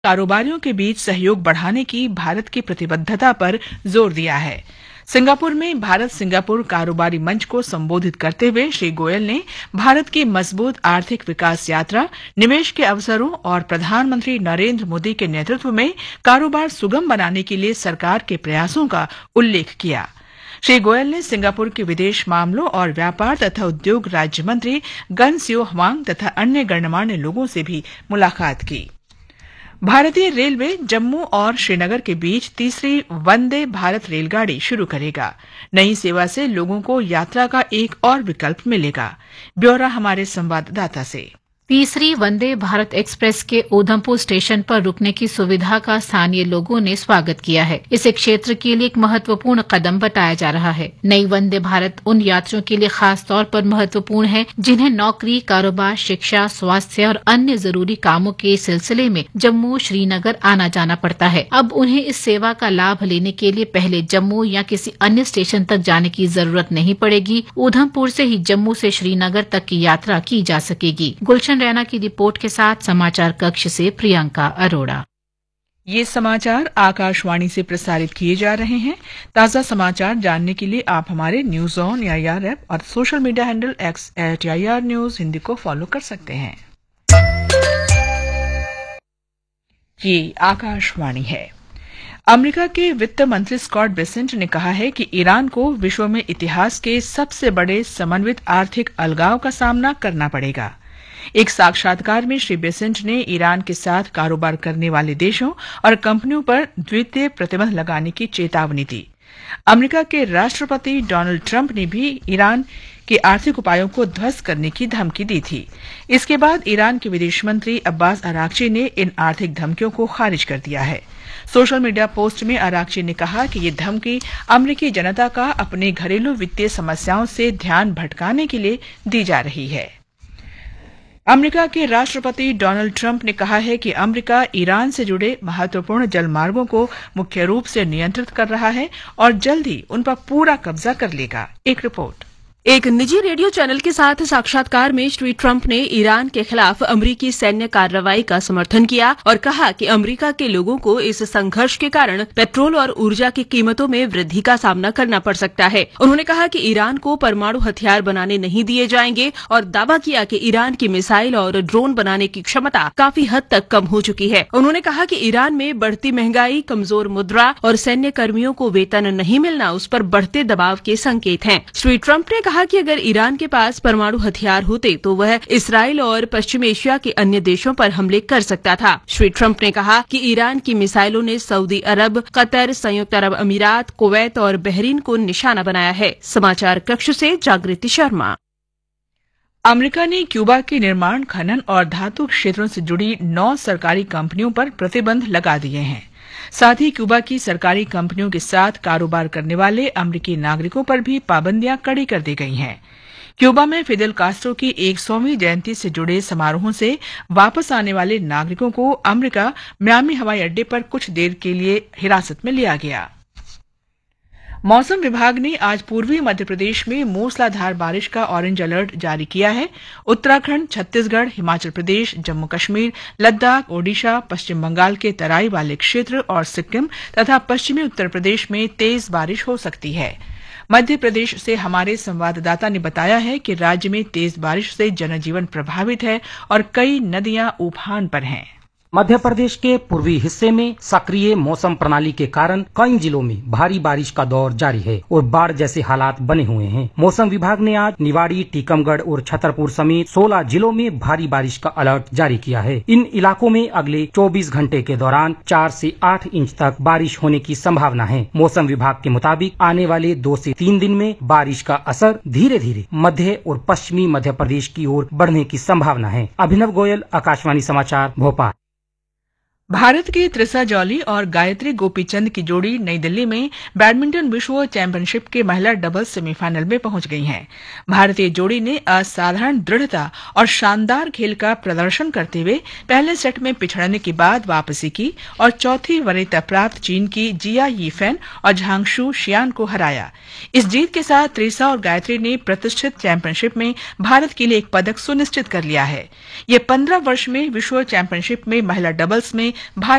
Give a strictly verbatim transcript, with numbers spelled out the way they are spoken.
कारोबारियों के बीच सहयोग बढ़ाने की भारत की प्रतिबद्धता पर जोर दिया है। सिंगापुर में भारत सिंगापुर कारोबारी मंच को संबोधित करते हुए श्री गोयल ने भारत की मजबूत आर्थिक विकास यात्रा, निवेश के अवसरों और प्रधानमंत्री नरेंद्र मोदी के नेतृत्व में कारोबार सुगम बनाने के लिए सरकार के प्रयासों का उल्लेख किया। श्री गोयल ने सिंगापुर के विदेश मामलों और व्यापार तथा उद्योग राज्य मंत्री गन सियो हवांग तथा अन्य गणमान्य लोगों से भी मुलाकात की। भारतीय रेलवे जम्मू और श्रीनगर के बीच तीसरी वंदे भारत रेलगाड़ी शुरू करेगा। नई सेवा से लोगों को यात्रा का एक और विकल्प मिलेगा। ब्यौरा हमारे संवाददाता से। तीसरी वंदे भारत एक्सप्रेस के उधमपुर स्टेशन पर रुकने की सुविधा का स्थानीय लोगों ने स्वागत किया है। इसे क्षेत्र के लिए एक महत्वपूर्ण कदम बताया जा रहा है। नई वंदे भारत उन यात्रियों के लिए खास तौर पर महत्वपूर्ण है जिन्हें नौकरी, कारोबार, शिक्षा, स्वास्थ्य और अन्य जरूरी कामों के सिलसिले में जम्मू श्रीनगर आना जाना पड़ता है। अब उन्हें इस सेवा का लाभ लेने के लिए पहले जम्मू या किसी अन्य स्टेशन तक जाने की जरूरत नहीं पड़ेगी। उधमपुर से ही जम्मू से श्रीनगर तक की यात्रा की जा सकेगी। गुलशन रैना की रिपोर्ट के साथ समाचार कक्ष से प्रियंका अरोड़ा। ये समाचार आकाशवाणी से प्रसारित किए जा रहे हैं। ताजा समाचार जानने के लिए आप हमारे news on A I R app और social media handle x eight A I R news Hindi को फॉलो कर सकते हैं। ये आकाशवाणी है। अमेरिका के वित्त मंत्री स्कॉट बेसेंट ने कहा है कि ईरान को विश्व में इतिहास के सबसे बड़े समन्वित आर्थिक अलगाव का सामना करना पड़ेगा। एक साक्षात्कार में श्री बेसेंट ने ईरान के साथ कारोबार करने वाले देशों और कंपनियों पर द्वितीय प्रतिबंध लगाने की चेतावनी दी। अमेरिका के राष्ट्रपति डोनाल्ड ट्रंप ने भी ईरान के आर्थिक उपायों को ध्वस्त करने की धमकी दी थी। इसके बाद ईरान के विदेश मंत्री अब्बास अराक्ची ने इन आर्थिक धमकियों को खारिज कर दिया है। सोशल मीडिया पोस्ट में अराक्ची ने कहा कि ये धमकी अमेरिकी जनता का अपने घरेलू वित्तीय समस्याओं से ध्यान भटकाने के लिए दी जा रही है। अमेरिका के राष्ट्रपति डोनाल्ड ट्रंप ने कहा है कि अमेरिका ईरान से जुड़े महत्वपूर्ण जलमार्गों को मुख्य रूप से नियंत्रित कर रहा है और जल्द ही उन पर पूरा कब्जा कर लेगा। एक रिपोर्ट। एक निजी रेडियो चैनल के साथ साक्षात्कार में श्री ट्रंप ने ईरान के खिलाफ अमेरिकी सैन्य कार्रवाई का समर्थन किया और कहा कि अमेरिका के लोगों को इस संघर्ष के कारण पेट्रोल और ऊर्जा की कीमतों में वृद्धि का सामना करना पड़ सकता है। उन्होंने कहा कि ईरान को परमाणु हथियार बनाने नहीं दिए जाएंगे और दावा किया कि ईरान की मिसाइल और ड्रोन बनाने की क्षमता काफी हद तक कम हो चुकी है। उन्होंने कहा कि ईरान में बढ़ती महंगाई, कमजोर मुद्रा और सैन्य कर्मियों को वेतन नहीं मिलना उस पर बढ़ते दबाव के संकेत हैं। श्री ट्रंप ने कहा कि अगर ईरान के पास परमाणु हथियार होते तो वह इसराइल और पश्चिम एशिया के अन्य देशों पर हमले कर सकता था। श्री ट्रंप ने कहा कि ईरान की मिसाइलों ने सऊदी अरब, कतर, संयुक्त अरब अमीरात, कुवैत और बहरीन को निशाना बनाया है। समाचार कक्ष से जागृति शर्मा। अमेरिका ने क्यूबा के निर्माण, खनन और धातु क्षेत्रों से जुड़ी नौ सरकारी कंपनियों पर प्रतिबंध लगा दिए हैं। साथ ही क्यूबा की सरकारी कंपनियों के साथ कारोबार करने वाले अमेरिकी नागरिकों पर भी पाबंदियां कड़ी कर दी गई हैं। क्यूबा में फिदेल कास्ट्रो की एक सौवीं जयंती से जुड़े समारोहों से वापस आने वाले नागरिकों को अमेरिका मियामी हवाई अड्डे पर कुछ देर के लिए हिरासत में लिया गया। मौसम विभाग ने आज पूर्वी मध्य प्रदेश में मूसलाधार बारिश का ऑरेंज अलर्ट जारी किया है। उत्तराखंड, छत्तीसगढ़, हिमाचल प्रदेश, जम्मू कश्मीर, लद्दाख, ओडिशा, पश्चिम बंगाल के तराई वाले क्षेत्र और सिक्किम तथा पश्चिमी उत्तर प्रदेश में तेज बारिश हो सकती है। मध्य प्रदेश से हमारे संवाददाता ने बताया है कि राज्य में तेज बारिश से जनजीवन प्रभावित है और कई नदियां उफान पर हैं। मध्य प्रदेश के पूर्वी हिस्से में सक्रिय मौसम प्रणाली के कारण कई जिलों में भारी बारिश का दौर जारी है और बाढ़ जैसे हालात बने हुए हैं। मौसम विभाग ने आज निवाड़ी, टीकमगढ़ और छतरपुर समेत सोलह जिलों में भारी बारिश का अलर्ट जारी किया है। इन इलाकों में अगले चौबीस घंटे के दौरान चार से आठ इंच तक बारिश होने की संभावना है। मौसम विभाग के मुताबिक आने वाले दो से तीन दिन में बारिश का असर धीरे धीरे मध्य और पश्चिमी मध्य प्रदेश की ओर बढ़ने की संभावना है। अभिनव गोयल, आकाशवाणी समाचार, भोपाल। भारत की त्रिसा जॉली और गायत्री गोपीचंद की जोड़ी नई दिल्ली में बैडमिंटन विश्व चैंपियनशिप के महिला डबल्स सेमीफाइनल में पहुंच गई है। भारतीय जोड़ी ने असाधारण दृढ़ता और शानदार खेल का प्रदर्शन करते हुए पहले सेट में पिछड़ने के बाद वापसी की और चौथी वरीयता प्राप्त चीन की जिया यीफेन और झांगशू शियान को हराया। इस जीत के साथ त्रिसा और गायत्री ने प्रतिष्ठित चैंपियनशिप में भारत के लिए एक पदक सुनिश्चित कर लिया है। ये पंद्रह वर्ष में विश्व चैंपियनशिप में महिला डबल्स में भारी